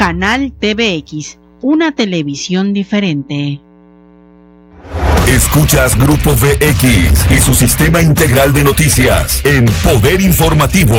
Canal TVX, una televisión diferente. Escuchas Grupo VX y su sistema integral de noticias en Poder Informativo.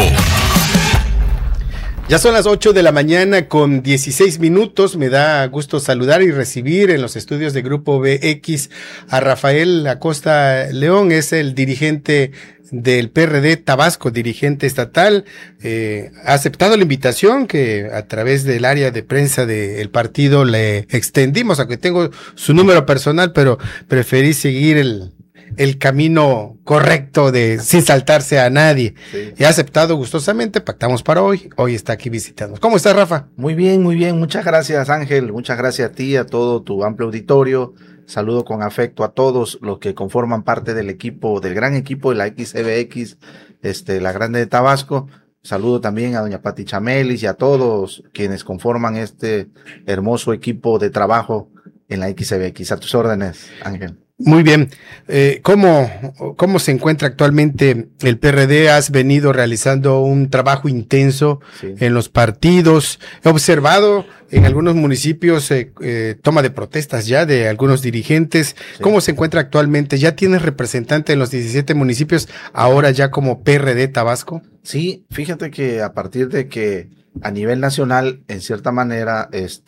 Ya son las 8 de la mañana con 16 minutos. Me da gusto saludar y recibir en los estudios de Grupo VX a Rafael Acosta León. Es el dirigente del PRD Tabasco, dirigente estatal. Ha aceptado la invitación que a través del área de prensa del partido le extendimos, aunque tengo su número personal, pero preferí seguir el camino correcto sin saltarse a nadie. Sí. He aceptado gustosamente, pactamos para hoy está aquí visitándonos. ¿Cómo estás, Rafa? Muy bien, muchas gracias, Ángel, muchas gracias a ti, a todo tu amplio auditorio. Saludo con afecto a todos los que conforman parte del equipo, del gran equipo de la XCBX, la Grande de Tabasco. Saludo también a doña Pati Chamelis y a todos quienes conforman este hermoso equipo de trabajo en la XCBX. A tus órdenes, Ángel. Muy bien. ¿Cómo se encuentra actualmente el PRD? Has venido realizando un trabajo intenso en los partidos. He observado en algunos municipios toma de protestas ya de algunos dirigentes. Sí. ¿Cómo se encuentra actualmente? ¿Ya tienes representante en los 17 municipios ahora ya como PRD Tabasco? Sí, fíjate que a partir de que a nivel nacional, en cierta manera,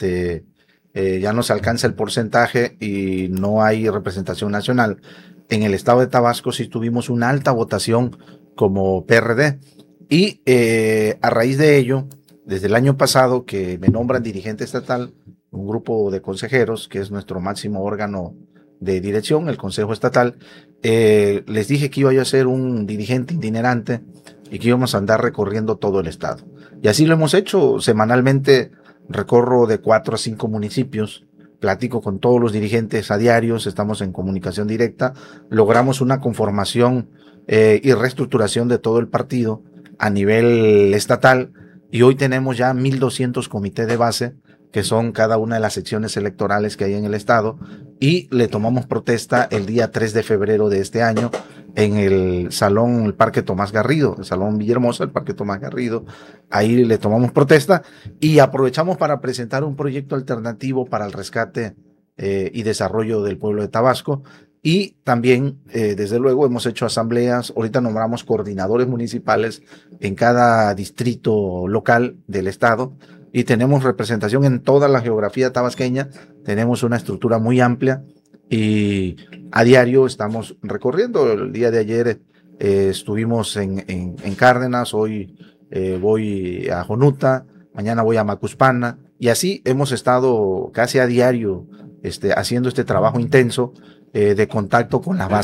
ya no se alcanza el porcentaje y no hay representación nacional. En el estado de Tabasco sí tuvimos una alta votación como PRD y a raíz de ello, desde el año pasado que me nombran dirigente estatal, un grupo de consejeros que es nuestro máximo órgano de dirección, el Consejo Estatal, les dije que iba yo a ser un dirigente itinerante y que íbamos a andar recorriendo todo el estado. Y así lo hemos hecho semanalmente. Recorro de 4 a 5 municipios, platico con todos los dirigentes a diarios, estamos en comunicación directa, logramos una conformación y reestructuración de todo el partido a nivel estatal y hoy tenemos ya 1,200 comités de base, que son cada una de las secciones electorales que hay en el estado, y le tomamos protesta el día 3 de febrero de este año en el salón, el Parque Tomás Garrido, el Salón Villahermosa, el Parque Tomás Garrido. Ahí le tomamos protesta y aprovechamos para presentar un proyecto alternativo para el rescate y desarrollo del pueblo de Tabasco. Y también, desde luego, hemos hecho asambleas. Ahorita nombramos coordinadores municipales en cada distrito local del estado y tenemos representación en toda la geografía tabasqueña. Tenemos una estructura muy amplia y a diario estamos recorriendo. El día de ayer estuvimos en Cárdenas, hoy voy a Jonuta, mañana voy a Macuspana y así hemos estado casi a diario haciendo este trabajo intenso de contacto con las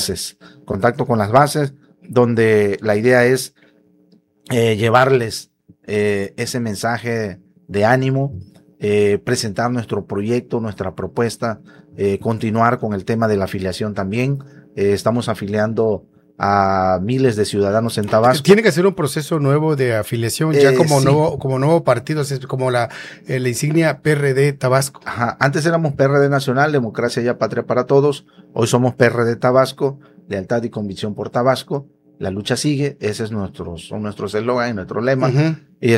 bases, donde la idea es llevarles ese mensaje de ánimo, presentar nuestro proyecto, nuestra propuesta, continuar con el tema de la afiliación también. Estamos afiliando a miles de ciudadanos en Tabasco. Tiene que ser un proceso nuevo de afiliación, ya como nuevo partido, como la insignia PRD Tabasco. Ajá. Antes éramos PRD Nacional, Democracia y Patria para Todos. Hoy somos PRD Tabasco, Lealtad y Convicción por Tabasco. La lucha sigue, ese es nuestro eslogan, nuestro lema. Uh-huh.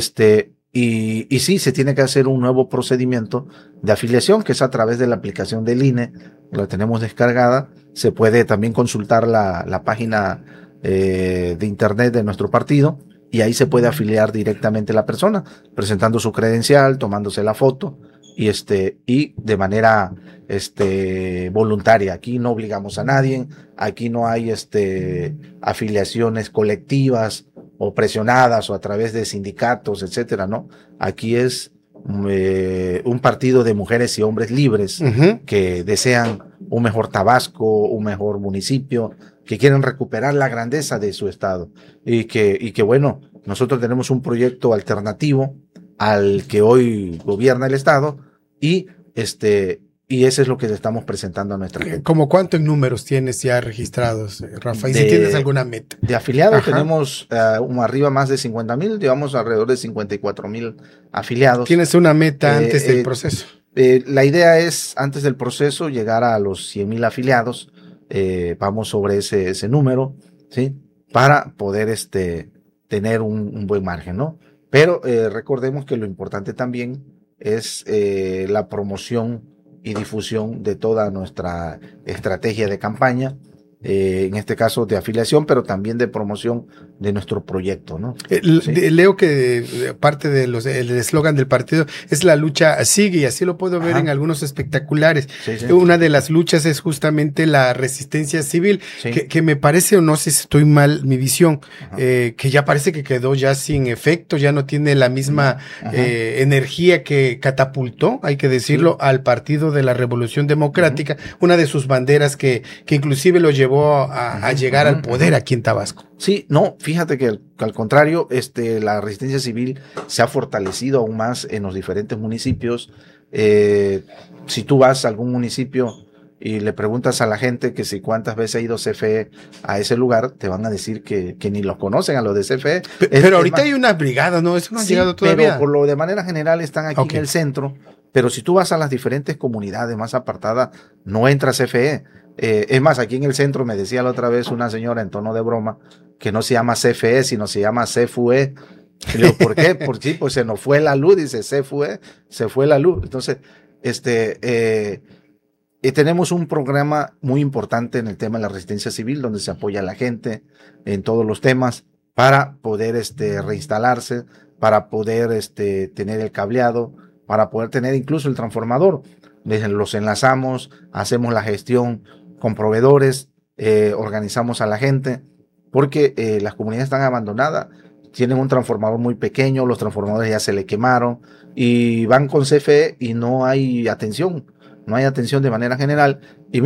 Y sí, se tiene que hacer un nuevo procedimiento de afiliación, que es a través de la aplicación del INE, la tenemos descargada. Se puede también consultar la página de internet de nuestro partido y ahí se puede afiliar directamente la persona, presentando su credencial, tomándose la foto y de manera voluntaria. Aquí no obligamos a nadie, aquí no hay afiliaciones colectivas o presionadas o a través de sindicatos, etcétera, ¿no? Aquí es un partido de mujeres y hombres libres uh-huh. que desean un mejor Tabasco, un mejor municipio, que quieren recuperar la grandeza de su estado y que bueno, nosotros tenemos un proyecto alternativo al que hoy gobierna el estado y eso es lo que le estamos presentando a nuestra gente. ¿Cómo cuánto en números tienes ya registrados, Rafa? ¿Y si tienes alguna meta? De afiliados Ajá. tenemos arriba más de 50,000, llevamos alrededor de 54,000 afiliados. ¿Tienes una meta antes del proceso? La idea es, antes del proceso, llegar a los 100,000 afiliados. Vamos sobre ese número, ¿sí? Para poder tener un buen margen, ¿no? Pero recordemos que lo importante también es la promoción y difusión de toda nuestra estrategia de campaña, en este caso de afiliación, pero también de promoción de nuestro proyecto, ¿no? ¿Sí? Leo que parte de el eslogan del partido es la lucha sigue, y así lo puedo ver en algunos espectaculares. Sí, sí. Una de las luchas es justamente la resistencia civil, Sí. que me parece, o no sé si estoy mal mi visión, que ya parece que quedó ya sin efecto, ya no tiene la misma energía que catapultó, hay que decirlo, al Partido de la Revolución Democrática, una de sus banderas que inclusive lo llevó a llegar al poder aquí en Tabasco. Sí, no, fíjate que al contrario, la resistencia civil se ha fortalecido aún más en los diferentes municipios. Si tú vas a algún municipio y le preguntas a la gente que si cuántas veces ha ido CFE a ese lugar, te van a decir que ni los conocen a los de CFE. Pero ahorita hay unas brigadas, ¿no? Eso no ha llegado todavía. Pero por lo de manera general están aquí en el centro, pero si tú vas a las diferentes comunidades más apartadas, no entra CFE. Es más, aquí en el centro me decía la otra vez una señora en tono de broma que no se llama CFE, sino se llama CFUE. Y le digo, ¿por qué? Porque sí, pues se nos fue la luz, dice CFUE, se fue la luz. Entonces, tenemos un programa muy importante en el tema de la resistencia civil, donde se apoya a la gente en todos los temas para poder reinstalarse, para poder tener el cableado, para poder tener incluso el transformador. Los enlazamos, hacemos la gestión con proveedores, organizamos a la gente, porque las comunidades están abandonadas, tienen un transformador muy pequeño, los transformadores ya se le quemaron y van con CFE y no hay atención de manera general.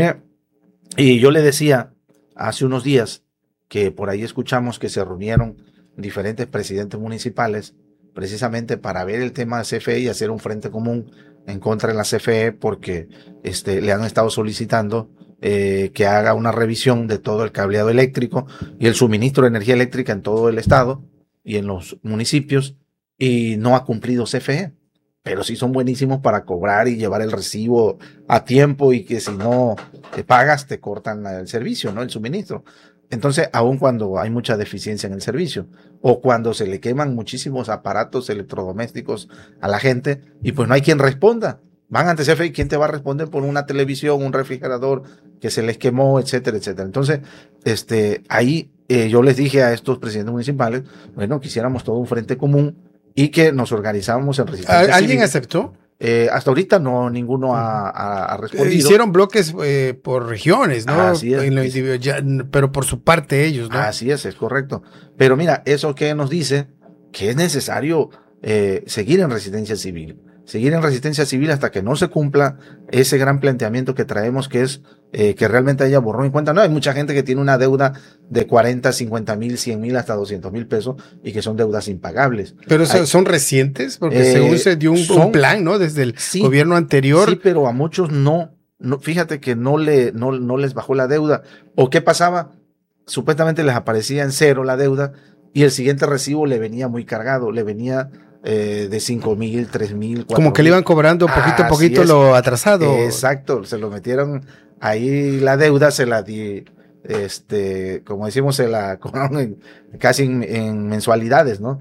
Y yo le decía hace unos días que por ahí escuchamos que se reunieron diferentes presidentes municipales precisamente para ver el tema de CFE y hacer un frente común en contra de la CFE, porque le han estado solicitando que haga una revisión de todo el cableado eléctrico y el suministro de energía eléctrica en todo el estado y en los municipios, y no ha cumplido CFE, pero sí son buenísimos para cobrar y llevar el recibo a tiempo, y que si no te pagas te cortan el servicio, ¿no? El suministro. Entonces, aun cuando hay mucha deficiencia en el servicio, o cuando se le queman muchísimos aparatos electrodomésticos a la gente y pues no hay quien responda, van ante CFE y ¿quién te va a responder por una televisión, un refrigerador que se les quemó, etcétera, etcétera? Entonces, ahí yo les dije a estos presidentes municipales, bueno, quisiéramos todo un frente común y que nos organizáramos en resistencia civil. ¿Alguien aceptó? Hasta ahorita no, ninguno ha respondido. Hicieron bloques por regiones, ¿no? Así es. Pero por su parte ellos, ¿no? Así es correcto. Pero mira, eso que nos dice que es necesario seguir en resistencia civil. Seguir en resistencia civil hasta que no se cumpla ese gran planteamiento que traemos, que es que realmente haya borrón y cuenta. No, hay mucha gente que tiene una deuda de 40, 50 mil, 100 mil, hasta 200 mil pesos, y que son deudas impagables. Pero son recientes, porque según se dio un plan, ¿no? Desde el gobierno anterior. Sí, pero a muchos no, fíjate que no les bajó la deuda. ¿O qué pasaba? Supuestamente les aparecía en cero la deuda y el siguiente recibo le venía muy cargado, le venía de 5 mil, 3 mil, 4 como que le iban cobrando poquito a poquito lo atrasado. Exacto, se lo metieron ahí la deuda, se la di, como decimos, se la cobraron casi en mensualidades, ¿no?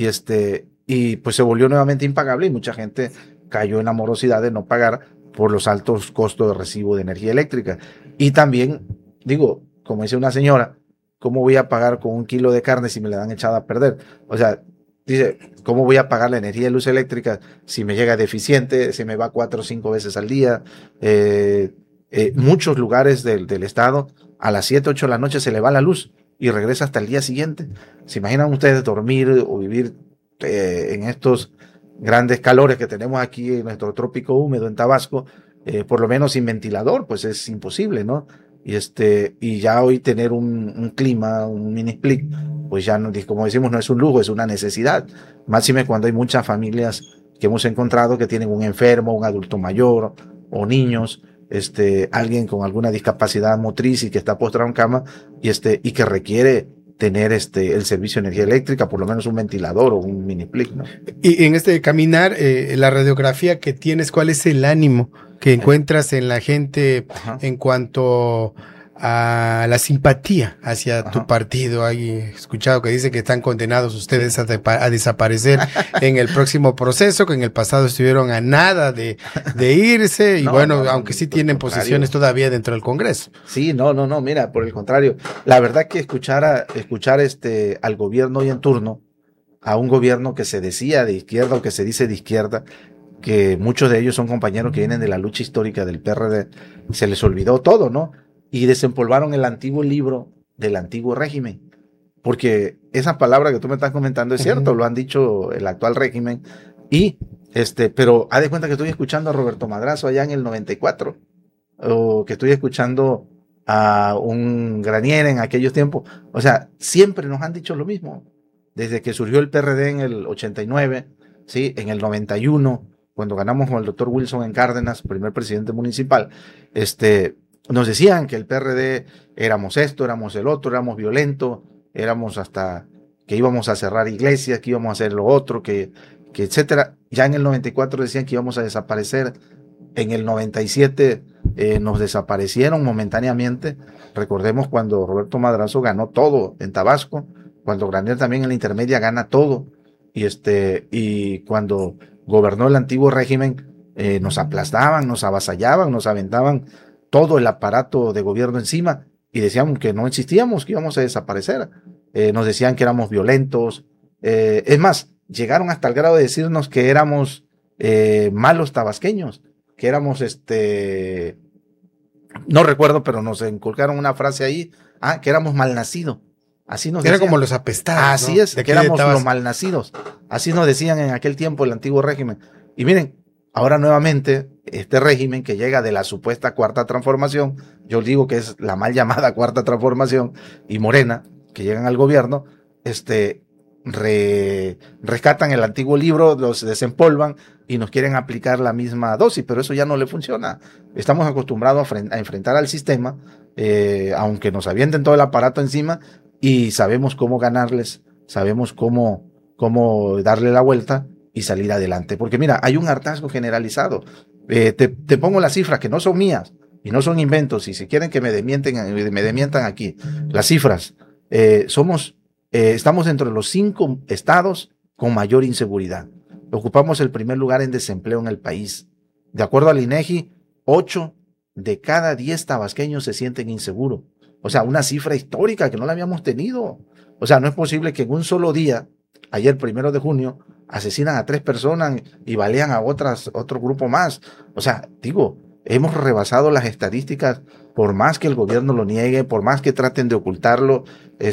Y pues se volvió nuevamente impagable y mucha gente cayó en la morosidad de no pagar por los altos costos de recibo de energía eléctrica. Y también, digo, como dice una señora, ¿cómo voy a pagar con 1 kilo de carne si me la han echado a perder? O sea, dice, ¿cómo voy a pagar la energía de luz eléctrica si me llega deficiente, se me va 4 o 5 veces al día? Muchos lugares del estado, a las 7, 8 de la noche se le va la luz y regresa hasta el día siguiente. ¿Se imaginan ustedes dormir o vivir en estos grandes calores que tenemos aquí en nuestro trópico húmedo en Tabasco, por lo menos sin ventilador? Pues es imposible, ¿no? Y ya hoy tener un clima, un mini split, pues ya no, como decimos, no es un lujo, es una necesidad. Máxime cuando hay muchas familias que hemos encontrado que tienen un enfermo, un adulto mayor o niños, alguien con alguna discapacidad motriz y que está postrado en cama y que requiere tener el servicio de energía eléctrica, por lo menos un ventilador o un mini split, ¿no? Y en caminar, la radiografía que tienes, ¿cuál es el ánimo que encuentras en la gente en cuanto a la simpatía hacia tu partido. He escuchado que dice que están condenados ustedes a desaparecer en el próximo proceso, que en el pasado estuvieron a nada de irse, y aunque sí tienen posiciones todavía dentro del Congreso. Sí, no, mira, por el contrario. La verdad que escuchar al gobierno hoy en turno, a un gobierno que se decía de izquierda o que se dice de izquierda, que muchos de ellos son compañeros que vienen de la lucha histórica del PRD, se les olvidó todo, ¿no? Y desempolvaron el antiguo libro del antiguo régimen. Porque esa palabra que tú me estás comentando es cierto, lo han dicho el actual régimen. Pero haz de cuenta que estoy escuchando a Roberto Madrazo allá en el 94, o que estoy escuchando a un Granier en aquellos tiempos. O sea, siempre nos han dicho lo mismo. Desde que surgió el PRD en el 89, ¿sí? En el 91, cuando ganamos con el doctor Wilson en Cárdenas, primer presidente municipal, nos decían que el PRD éramos esto, éramos el otro, éramos violentos, éramos hasta que íbamos a cerrar iglesias, que íbamos a hacer lo otro, que etcétera. Ya en el 94 decían que íbamos a desaparecer. En el 97 nos desaparecieron momentáneamente. Recordemos cuando Roberto Madrazo ganó todo en Tabasco, cuando Granier también en la intermedia gana todo, y cuando gobernó el antiguo régimen, nos aplastaban, nos avasallaban, nos aventaban todo el aparato de gobierno encima, y decían que no existíamos, que íbamos a desaparecer. Nos decían que éramos violentos. Es más, llegaron hasta el grado de decirnos que éramos malos tabasqueños, que éramos, no recuerdo, pero nos inculcaron una frase ahí, que éramos malnacidos. Así nos decían. Era como los apestados. Así, ¿no? Es, que éramos los malnacidos. Así nos decían en aquel tiempo el antiguo régimen. Y miren, ahora nuevamente, este régimen que llega de la supuesta cuarta transformación, yo digo que es la mal llamada cuarta transformación, y Morena, que llegan al gobierno, rescatan el antiguo libro, los desempolvan y nos quieren aplicar la misma dosis, pero eso ya no le funciona. Estamos acostumbrados a enfrentar al sistema, aunque nos avienten todo el aparato encima, y sabemos cómo ganarles, sabemos cómo darle la vuelta y salir adelante. Porque mira, hay un hartazgo generalizado. Te pongo las cifras que no son mías y no son inventos, y si quieren que me desmientan aquí, las cifras. Estamos dentro de los 5 estados con mayor inseguridad. Ocupamos el primer lugar en desempleo en el país. De acuerdo al INEGI, 8 de cada 10 tabasqueños se sienten inseguros. O sea, una cifra histórica que no la habíamos tenido. O sea, no es posible que en un solo día, ayer 1 de junio, asesinan a 3 personas y balean a otro grupo más. O sea, digo, hemos rebasado las estadísticas, por más que el gobierno lo niegue, por más que traten de ocultarlo.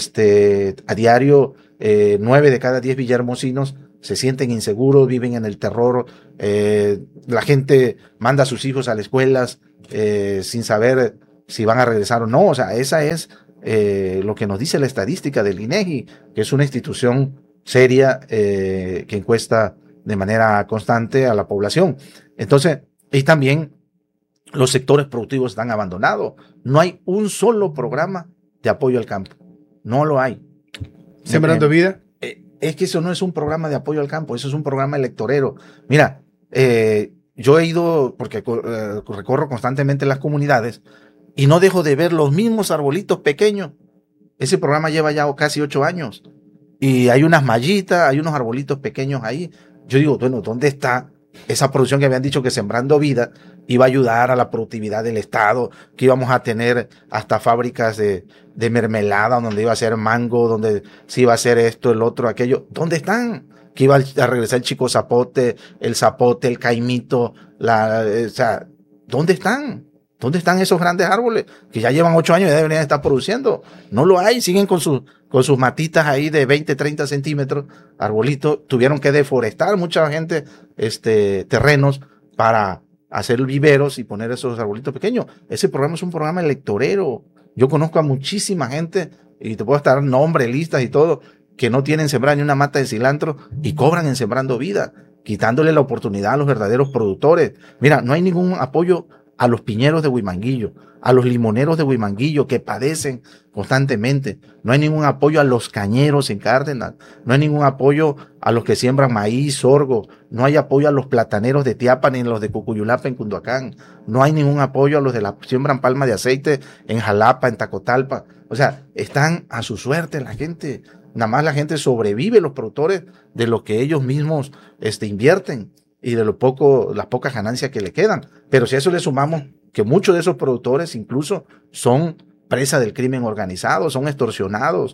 A diario, 9 de cada 10 villahermosinos se sienten inseguros, viven en el terror. La gente manda a sus hijos a las escuelas sin saber si van a regresar o no. O sea, esa es lo que nos dice la estadística del INEGI, que es una institución seria que encuesta de manera constante a la población. Entonces, y también los sectores productivos están abandonados. No hay un solo programa de apoyo al campo. No lo hay. ¿Sembrando Vida? Es que eso no es un programa de apoyo al campo, eso es un programa electorero. Mira, yo he ido, porque recorro constantemente las comunidades, y no dejo de ver los mismos arbolitos pequeños. Ese programa lleva ya casi 8 años. Y hay unas mallitas, hay unos arbolitos pequeños ahí. Yo digo, bueno, ¿dónde está esa producción que habían dicho que Sembrando Vida iba a ayudar a la productividad del Estado, que íbamos a tener hasta fábricas de mermelada, donde iba a ser mango, donde se iba a hacer esto, el otro, aquello? ¿Dónde están? Que iba a regresar el chico zapote, el caimito, o sea, ¿dónde están? ¿Dónde están esos grandes árboles que ya llevan 8 años y ya deberían estar produciendo? No lo hay, siguen con sus matitas ahí de 20, 30 centímetros, arbolitos. Tuvieron que deforestar mucha gente terrenos para hacer viveros y poner esos arbolitos pequeños. Ese programa es un programa electorero. Yo conozco a muchísima gente, y te puedo estar nombres, listas y todo, que no tienen sembrada ni una mata de cilantro y cobran en Sembrando Vida, quitándole la oportunidad a los verdaderos productores. Mira, no hay ningún apoyo a los piñeros de Huimanguillo, a los limoneros de Huimanguillo que padecen constantemente. No hay ningún apoyo a los cañeros en Cárdenas, no hay ningún apoyo a los que siembran maíz, sorgo, no hay apoyo a los plataneros de Tiapa ni los de Cucuyulapa en Cunduacán, no hay ningún apoyo a los de la siembran palma de aceite en Jalapa, en Tacotalpa. O sea, están a su suerte la gente. Nada más la gente sobrevive, los productores, de lo que ellos mismos invierten y de las pocas ganancias que le quedan. Pero si a eso le sumamos que muchos de esos productores incluso son presa del crimen organizado, son extorsionados.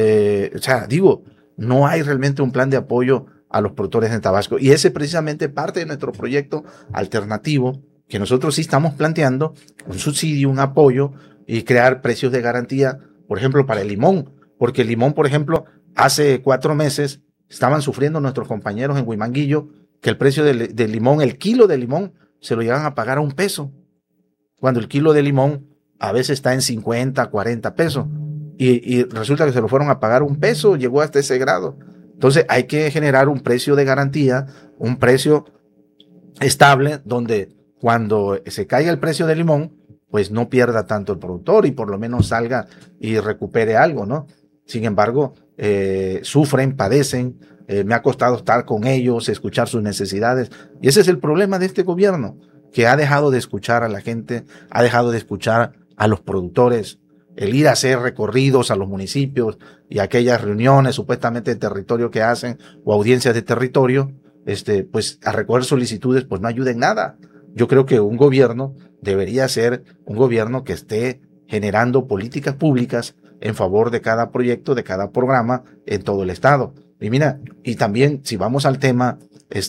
No hay realmente un plan de apoyo a los productores en Tabasco. Y ese es precisamente parte de nuestro proyecto alternativo, que nosotros sí estamos planteando un subsidio, un apoyo y crear precios de garantía, por ejemplo, para el limón. Porque el limón, por ejemplo, hace 4 meses estaban sufriendo nuestros compañeros en Huimanguillo que el precio del limón, el kilo de limón, se lo llegan a pagar a $1, cuando el kilo de limón a veces está en 50, 40 pesos. Y resulta que se lo fueron a pagar $1, llegó hasta ese grado. Entonces hay que generar un precio de garantía, un precio estable, donde cuando se caiga el precio del limón, pues no pierda tanto el productor y por lo menos salga y recupere algo, ¿no? Sin embargo, sufren, padecen, me ha costado estar con ellos, escuchar sus necesidades. Y ese es el problema de este gobierno, que ha dejado de escuchar a la gente, ha dejado de escuchar a los productores. El ir a hacer recorridos a los municipios y aquellas reuniones supuestamente de territorio que hacen o audiencias de territorio, pues a recoger solicitudes, pues no ayuda en nada. Yo creo que un gobierno debería ser un gobierno que esté generando políticas públicas en favor de cada proyecto, de cada programa en todo el estado. Y mira, y también si vamos al tema,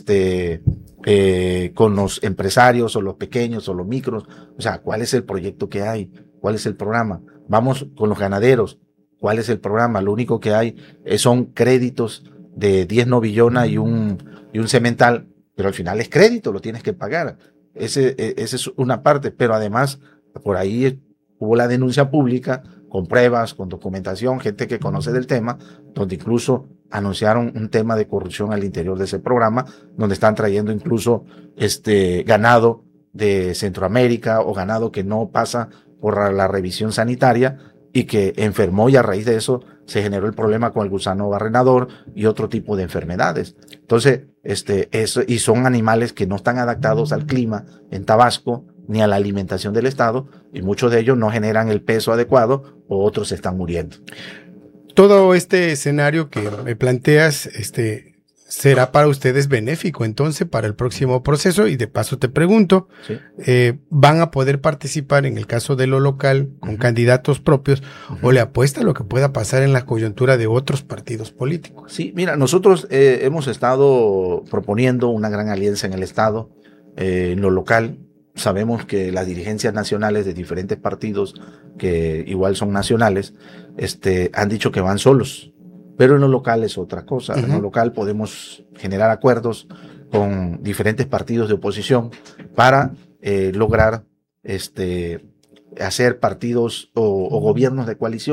con los empresarios o los pequeños o los micros, o sea, ¿cuál es el proyecto que hay? ¿Cuál es el programa? Vamos con los ganaderos, ¿cuál es el programa? Lo único que hay son créditos de 10 novillonas y un semental, pero al final es crédito, lo tienes que pagar. Esa es una parte, pero además por ahí hubo la denuncia pública con pruebas, con documentación, gente que conoce del tema, donde incluso anunciaron un tema de corrupción al interior de ese programa, donde están trayendo incluso ganado de Centroamérica o ganado que no pasa por la revisión sanitaria y que enfermó, y a raíz de eso se generó el problema con el gusano barrenador y otro tipo de enfermedades. Entonces, y son animales que no están adaptados al clima en Tabasco ni a la alimentación del estado, y muchos de ellos no generan el peso adecuado o otros están muriendo. Todo este escenario que me planteas, será para ustedes benéfico entonces para el próximo proceso, y de paso te pregunto, ¿sí? ¿Van a poder participar en el caso de lo local con candidatos propios o le apuesta a lo que pueda pasar en la coyuntura de otros partidos políticos? Sí, mira, nosotros hemos estado proponiendo una gran alianza en el estado, en lo local. Sabemos que las dirigencias nacionales de diferentes partidos, que igual son nacionales, han dicho que van solos. Pero en lo local es otra cosa. En lo local podemos generar acuerdos con diferentes partidos de oposición para lograr hacer partidos o gobiernos de coalición.